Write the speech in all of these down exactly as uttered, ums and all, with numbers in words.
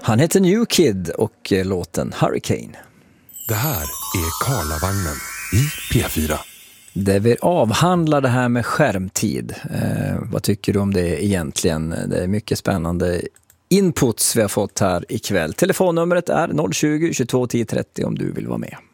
Han heter New Kid och låten Hurricane. Det här är Karlavagnen i P fyra. Det vi avhandlar det här med skärmtid. Eh, vad tycker du om det egentligen? Det är mycket spännande inputs vi har fått här ikväll. Telefonnumret är noll tjugo, tjugotvå, tio trettio om du vill vara med.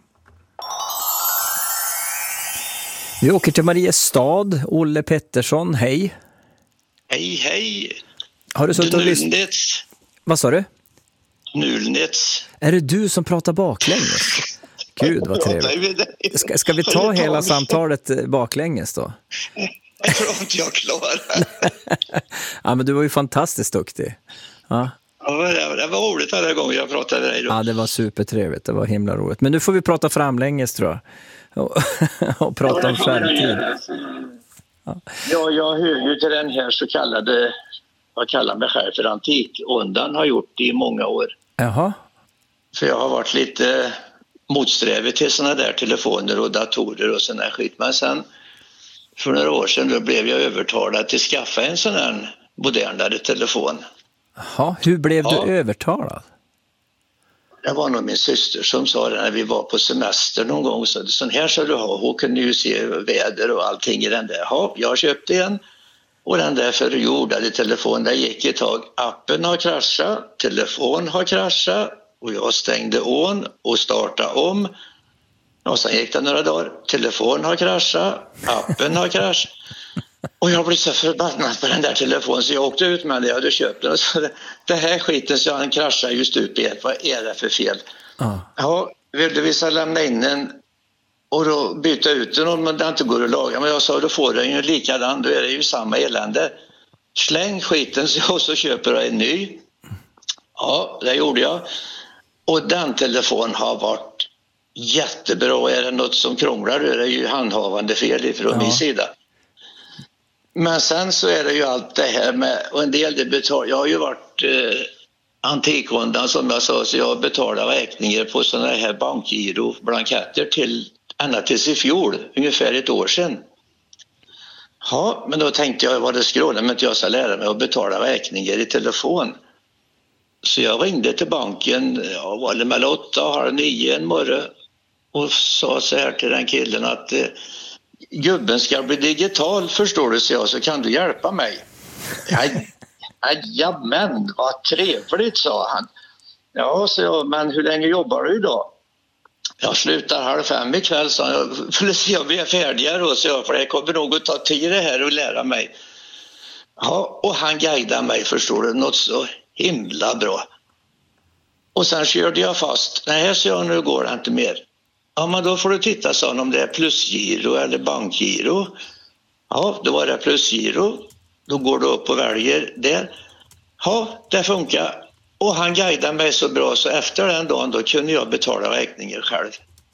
Vi åker till Mariestad. Olle Pettersson, hej. Hej, hej. Har du suttit och lyssnat? Vad sa du? Nulnets. Är det du som pratar baklänges? Gud, vad trevligt. Ska, ska vi ta hela samtalet baklänges då? Jag tror inte jag klarar. Ja, men du var ju fantastiskt duktig. Ja. Ja, det var roligt alla gånger jag pratade med dig då. Ja, det var supertrevligt. Det var himla roligt. Men nu får vi prata framlänges, tror jag. Och, och prata ja, om skärmtid. Ja. ja, jag hör ju till den här så kallade, vad kallar mig själv för antikondan, har gjort det i många år. Jaha. För jag har varit lite motsträvig till såna där telefoner och datorer och sån här skit. Men sen för några år sedan då blev jag övertalad till att skaffa en sån här modernare telefon. Jaha, hur blev ja. du övertalad? Det var nog min syster som sa det när vi var på semester någon gång. Så sån här ska du ha, hon kunde ju se väder och allting i den där. Ja, jag köpte en och den där förjordade telefonen, där gick ett tag. Appen har kraschat, telefon har kraschat och jag stängde on och startade om. Och sen gick det några dagar, telefon har kraschat, appen har kraschat. Och jag blev så förbannad på den där telefonen så jag åkte ut med det, jag hade köpt den och så det här skiten så han kraschar just ut i ett, vad är det för fel? Ah. Ja, vill du visa lämna in den och då byta ut den om det inte går att laga, men jag sa då får den ju likadan, då är det ju samma elände. Släng skiten så, så köper jag en ny. Ja, det gjorde jag. Och den telefonen har varit jättebra, är det något som krånglar är det ju handhavande fel från ja. min sida. Men sen så är det ju allt det här med, och en del det betalar, jag har ju varit eh, antikondan som jag sa, så jag betalar räkningar på sådana här bankgiro-blanketter till, ända tills i fjol, ungefär ett år sedan. Ja, men då tänkte jag, vad det skrålar men inte jag ska lära mig att betala räkningar i telefon. Så jag ringde till banken, ja, var det mellan åtta och halv nio en morgon och sa så här till den killen att eh, gubben ska bli digital, förstår du, så jag, så kan du hjälpa mig. Jajamän, vad trevligt, sa han. Ja, så jag, men hur länge jobbar du idag? Jag slutar halv fem ikväll, så jag, för att se om vi är färdiga då, så jag, för det kommer nog att ta tid det här och lära mig. Ja, och han guidade mig, förstår du, något så himla bra. Och sen körde jag fast. Nej, så jag, nu går det inte mer. Ja, men då får du titta, sa han, om det är plusgiro eller bankgiro. Ja, då var det plusgiro. Då går du upp och väljer det. Ja, det funkar. Och han guidade mig så bra så efter den dagen då kunde jag betala räkningen själv.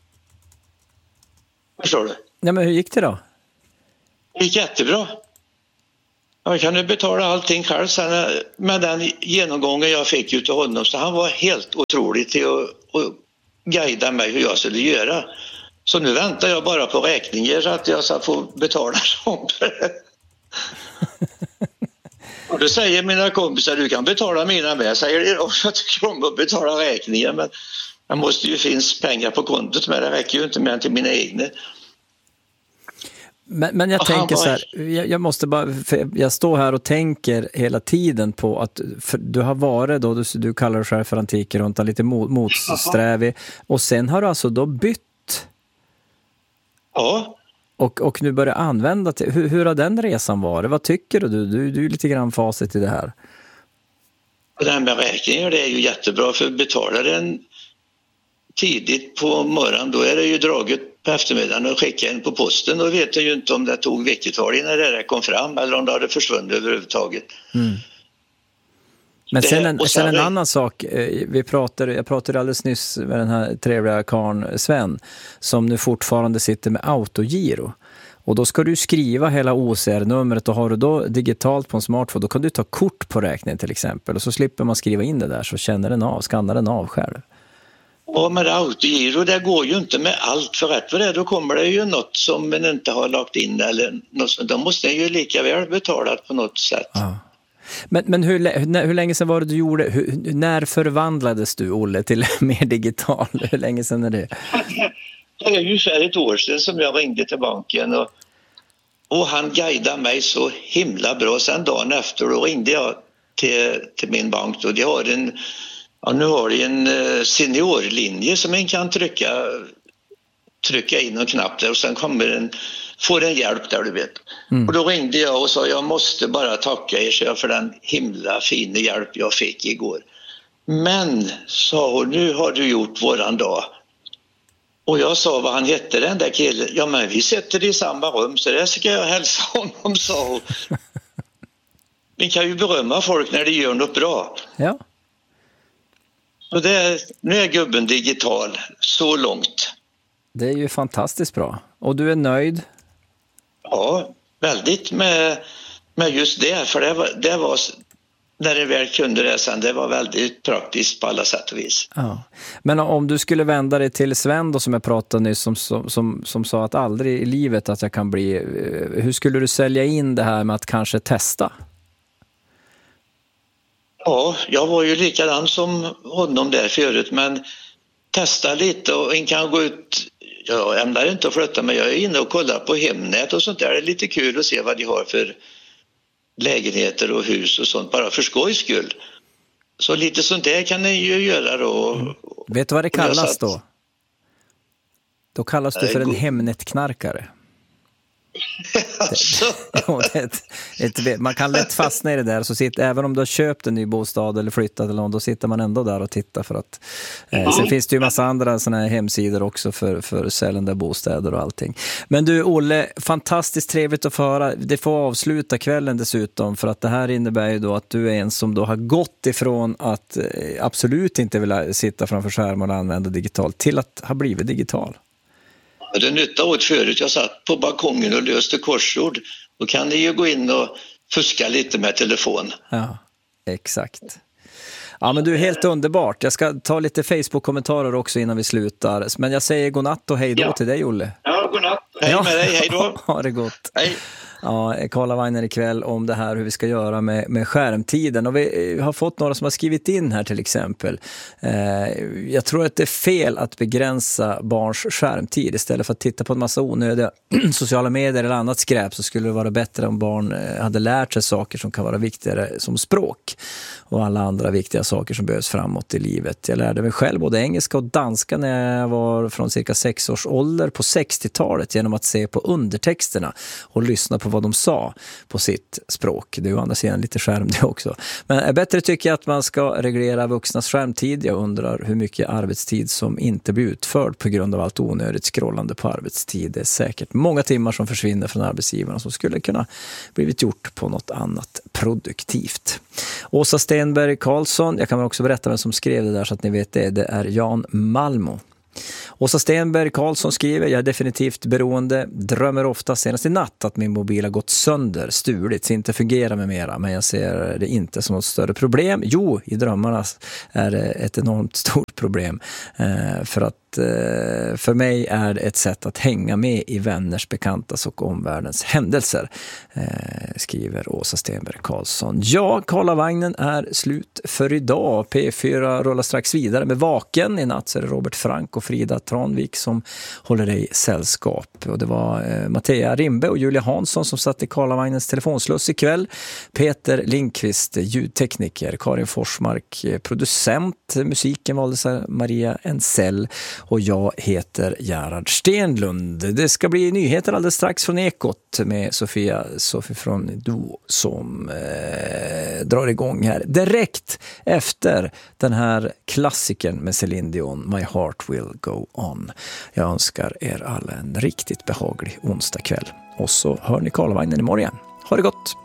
Förstår du? Nej, men hur gick det då? Det gick jättebra. Jag kunde betala allting själv sen med den genomgången jag fick ut av honom. Så han var helt otrolig till att, att guida mig hur jag skulle göra. Så nu väntar jag bara på räkningar så att jag ska få betala dem. Och då säger mina kompisar, du kan betala mina med. Jag säger att jag tycker om att betala räkningar, men det måste ju finnas pengar på kontot, men det räcker ju inte mer till mina egna. Men, men jag och tänker var... så här, jag, jag måste bara, för jag står här och tänker hela tiden på att du har varit då, du, du kallar dig själv för antikrunta, lite mot, motsträvig, och sen har du alltså då bytt. Ja. Och, och nu börjar använda till, hur, hur har den resan varit? Vad tycker du? Du, du är lite grann facit i det här. Och det här med räkningar, det är ju jättebra, för betalar den tidigt på morgonen, då är det ju draget på eftermiddagen och skicka in på posten. Då vet jag ju inte om det tog veckotal innan det där kom fram eller om det hade försvunnit överhuvudtaget. Mm. Men sen en, sen en annan sak, vi pratade, jag pratade alldeles nyss med den här trevliga karln Sven som nu fortfarande sitter med autogiro. Och då ska du skriva hela O C R-numret, och har du då digitalt på en smartphone, då kan du ta kort på räkningen till exempel, och så slipper man skriva in det där, så känner den av, skannar den av själv. Ja, men autogiro, det går ju inte med allt, för rätt för det, då kommer det ju något som man inte har lagt in eller något, då måste den ju lika väl betalat på något sätt. Ja. Men, men hur, när, hur länge sedan var det du gjorde, hur, när förvandlades du, Olle, till mer digital? Hur länge sedan är det? Det är ungefär ett år sedan som jag ringde till banken och, och han guidade mig så himla bra. Sen dagen efter då ringde jag till, till min bank och de har en, ja, nu har de en seniorlinje som man kan trycka, trycka in en knapp där och sen kommer en, får en hjälp där, du vet. Mm. Och då ringde jag och sa jag måste bara tacka er för den himla fina hjälp jag fick igår. Men, sa hon, nu har du gjort våran dag. Och jag sa vad han hette, den där killen. Ja, men vi sitter i samma rum så det ska jag hälsa honom, sa hon. Vi kan ju berömma folk när de gör något bra. Ja. Och det är, nu är gubben digital så långt. Det är ju fantastiskt bra. Och du är nöjd? Ja, väldigt med, med just det. För det var, det var, när det väl kunde det sen, det var väldigt praktiskt på alla sätt och vis. Ja. Men om du skulle vända dig till Sven då, som jag pratade nyss, som, som, som, som sa att aldrig i livet att jag kan bli... Hur skulle du sälja in det här med att kanske testa? Ja, jag var ju likadan som honom där förut, men testa lite och en kan gå ut... Jag ämnar inte att flytta, men jag är inne och kollar på Hemnet och sånt där. Det är lite kul att se vad de har för lägenheter och hus och sånt, bara för skojs skull. Så lite sånt där kan ni ju göra då. Mm. Vet du vad det kallas satt... då? Då kallas du för en Hemnet-knarkare. Alltså. det, ett, ett, man kan lätt fastna i det där, så sitter, även om du har köpt en ny bostad eller flyttat eller något, då sitter man ändå där och tittar för att eh, mm. Sen finns det ju massa andra såna här hemsidor också för, för säljande bostäder och allting. Men du, Olle, fantastiskt trevligt att få höra. Det får avsluta kvällen dessutom, för att det här innebär ju då att du är en som då har gått ifrån att eh, absolut inte vilja sitta framför skärmen och använda digitalt till att ha blivit digital. Det nytta åt förut. Jag satt på balkongen och löste korsord. Då kan ni ju gå in och fuska lite med telefon. Ja, exakt. Ja, men du är helt underbart. Jag ska ta lite Facebook-kommentarer också innan vi slutar. Men jag säger godnatt och hej då ja. till dig, Olle. Ja, godnatt. Hej ja. med dig, hej då. Ha det gott. Hej. Ja, Karlavagnen ikväll om det här hur vi ska göra med, med skärmtiden. Och vi har fått några som har skrivit in här till exempel. Eh, jag tror att det är fel att begränsa barns skärmtid. Istället för att titta på en massa onödiga sociala medier eller annat skräp, så skulle det vara bättre om barn hade lärt sig saker som kan vara viktigare som språk och alla andra viktiga saker som behövs framåt i livet. Jag lärde mig själv både engelska och danska när jag var från cirka sex års ålder på sextiotalet genom att se på undertexterna och lyssna på vad de sa på sitt språk. Det är ju andra sidan lite skärm det också. Men bättre tycker jag att man ska reglera vuxnas skärmtid. Jag undrar hur mycket arbetstid som inte blir utförd på grund av allt onödigt scrollande på arbetstid. Det är säkert många timmar som försvinner från arbetsgivarna som skulle kunna blivit gjort på något annat produktivt. Åsa Stenberg Karlsson, jag kan också berätta vem som skrev det där så att ni vet det. Det är Jan Malmo. Åsa Stenberg Karlsson skriver: jag är definitivt beroende, drömmer ofta senast i natt att min mobil har gått sönder, stulit, så inte fungerar med mera, men jag ser det inte som något större problem. Jo, i drömmarna är det ett enormt stort problem, eh, för att eh, för mig är det ett sätt att hänga med i vänners, bekantas och omvärldens händelser, eh, skriver Åsa Stenberg Karlsson. Ja, Karlavagnen är slut för idag. P fyra rullar strax vidare med Vaken. I natt så är det Robert Frank och Frida Tranvik som håller dig sällskap. Och det var eh, Mattea Rimbe och Julia Hansson som satt i Karlavagnens telefonsluss ikväll. Peter Lindqvist, ljudtekniker. Karin Forsmark, producent. Musiken valdes av Maria Ensell. Och jag heter Gerhard Stenlund. Det ska bli nyheter alldeles strax från Ekot med Sofia Sofie från Do som eh, drar igång här direkt efter den här klassikern med Celine Dion, My Heart Will Go On. Jag önskar er alla en riktigt behaglig onsdag kväll. Och så hör ni Karlavagnen imorgon igen. Ha det gott!